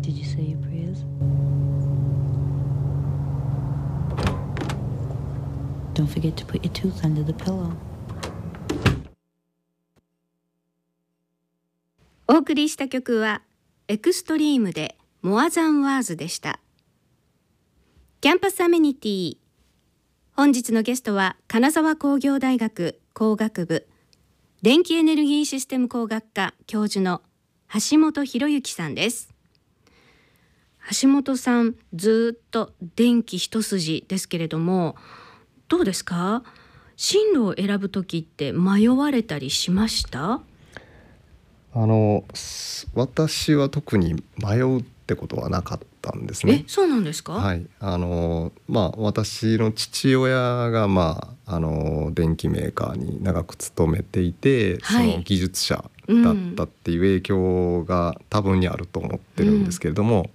Did you say your prayers? Don't forget to put your tooth under the pillow. お送りした曲はエクストリームでモアザンワーズでした。キャンパスアメニティ、本日のゲストは金沢工業大学工学部電気エネルギーシステム工学科教授の橋本博之さんです。橋本さん、ずっと電気一筋ですけれども、どうですか？進路を選ぶときって迷われたりしました？ 私は特に迷うってことはなかったんですね。 そうなんですか？ はい。私の父親が、電気メーカーに長く勤めていて、その技術者だったっていう影響が多分にあると思ってるんですけれども、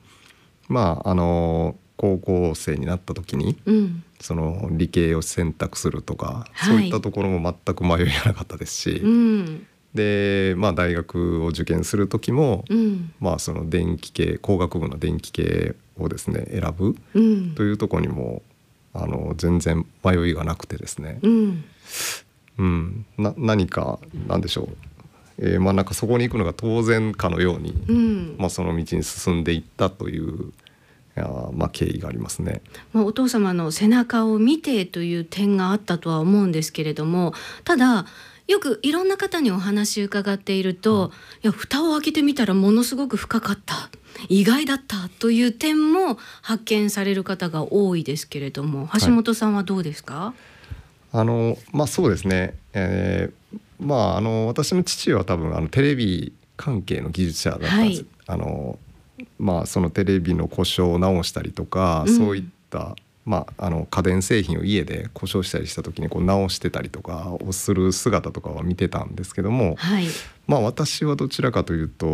高校生になった時に、その理系を選択するとか、そういったところも全く迷いがなかったですし、で、大学を受験する時も、その電気系工学部の電気系をですね選ぶというところにも全然迷いがなくてですね、何かなんでしょう、なんかそこに行くのが当然かのように、その道に進んでいったという経緯がありますね。 お父様の背中を見てという点があったとは思うんですけれども、ただよくいろんな方にお話伺っていると、蓋を開けてみたらものすごく深かった、意外だったという点も発見される方が多いですけれども、橋本さんはどうですか？ そうですね、私の父は多分テレビ関係の技術者だったんです。そのテレビの故障を直したりとか、そういった家電製品を家で故障したりした時に直してたりとかをする姿とかは見てたんですけども、私はどちらかというと